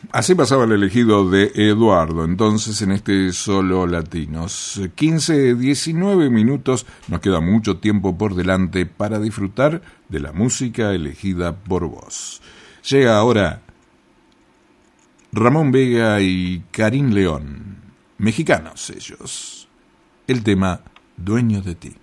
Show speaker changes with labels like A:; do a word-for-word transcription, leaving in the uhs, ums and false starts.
A: Así pasaba el elegido de Eduardo, entonces en este Solo Latinos. quince, diecinueve minutos, nos queda mucho tiempo por delante para disfrutar de la música elegida por vos. Llega ahora Ramón Vega y Karim León, mexicanos ellos. El tema Dueño de ti.